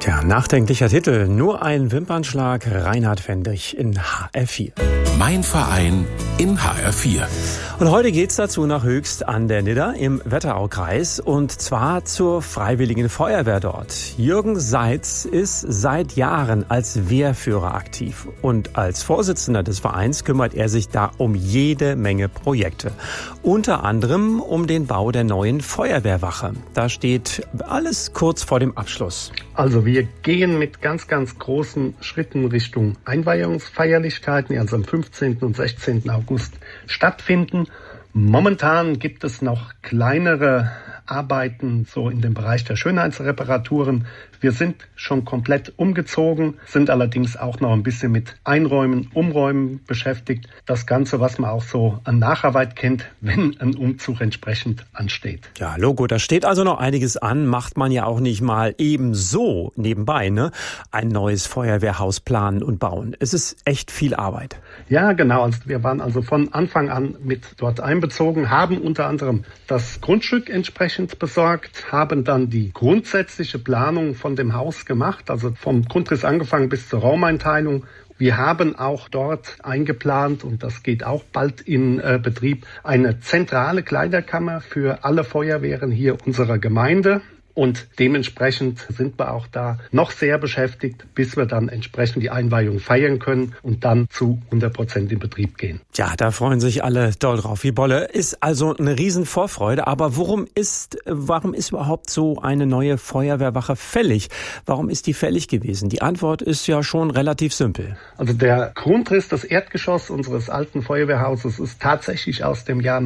Tja, nachdenklicher Titel, nur ein Wimpernschlag, Reinhard Fendrich in HR4. Mein Verein in HR4. Und heute geht's dazu nach Höchst an der Nidda im Wetteraukreis und zwar zur Freiwilligen Feuerwehr dort. Jürgen Seitz ist seit Jahren als Wehrführer aktiv und als Vorsitzender des Vereins kümmert er sich da um jede Menge Projekte. Unter anderem um den Bau der neuen Feuerwehrwache. Da steht alles kurz vor dem Abschluss. Also wir gehen mit ganz, ganz großen Schritten Richtung Einweihungsfeierlichkeiten, die also am 15. und 16. August stattfinden. Momentan gibt es noch kleinere Arbeiten so in dem Bereich der Schönheitsreparaturen. Wir sind schon komplett umgezogen, sind allerdings auch noch ein bisschen mit Einräumen, Umräumen beschäftigt. Das Ganze, was man auch so an Nacharbeit kennt, wenn ein Umzug entsprechend ansteht. Ja, Logo, da steht also noch einiges an, macht man ja auch nicht mal ebenso nebenbei, ne? Ein neues Feuerwehrhaus planen und bauen. Es ist echt viel Arbeit. Ja, genau. Also wir waren also von Anfang an mit dort einbezogen, haben unter anderem das Grundstück entsprechend besorgt, haben dann die grundsätzliche Planung von dem Haus gemacht, also vom Grundriss angefangen bis zur Raumeinteilung. Wir haben auch dort eingeplant, und das geht auch bald in Betrieb, eine zentrale Kleiderkammer für alle Feuerwehren hier unserer Gemeinde. Und dementsprechend sind wir auch da noch sehr beschäftigt, bis wir dann entsprechend die Einweihung feiern können und dann zu 100% in Betrieb gehen. Ja, da freuen sich alle doll drauf wie Bolle. Ist also eine Riesenvorfreude. Aber warum ist überhaupt so eine neue Feuerwehrwache fällig? Warum ist die fällig gewesen? Die Antwort ist ja schon relativ simpel. Also der Grundriss, das Erdgeschoss unseres alten Feuerwehrhauses ist tatsächlich aus dem Jahr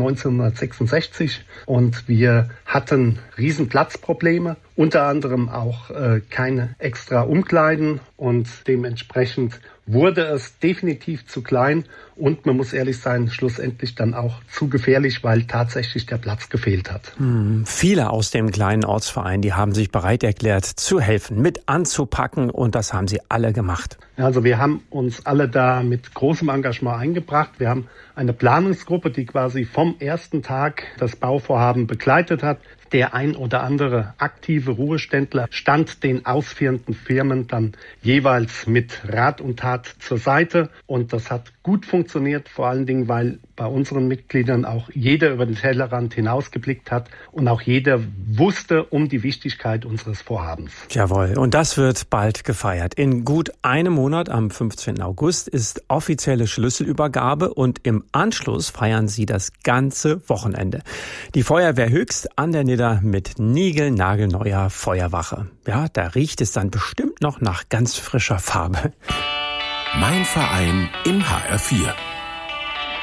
1966 und wir hatten Riesenplatzprobleme. Unter anderem auch keine extra Umkleiden und dementsprechend wurde es definitiv zu klein und man muss ehrlich sein, schlussendlich dann auch zu gefährlich, weil tatsächlich der Platz gefehlt hat. Viele aus dem kleinen Ortsverein, die haben sich bereit erklärt zu helfen, mit anzupacken und das haben sie alle gemacht. Also wir haben uns alle da mit großem Engagement eingebracht. Wir haben eine Planungsgruppe, die quasi vom ersten Tag das Bauvorhaben begleitet hat. Der ein oder andere aktive Ruheständler stand den ausführenden Firmen dann jeweils mit Rat und Tat zur Seite. Und das hat gut funktioniert, vor allen Dingen, weil bei unseren Mitgliedern auch jeder über den Tellerrand hinausgeblickt hat und auch jeder wusste um die Wichtigkeit unseres Vorhabens. Jawohl, und das wird bald gefeiert. In gut einem Monat, am 15. August, ist offizielle Schlüsselübergabe und im Anschluss feiern sie das ganze Wochenende. Die Feuerwehr Höchst an der Nidda mit niegelnagelneuer Feuerwache. Ja, da riecht es dann bestimmt noch nach ganz frischer Farbe. Mein Verein in HR4.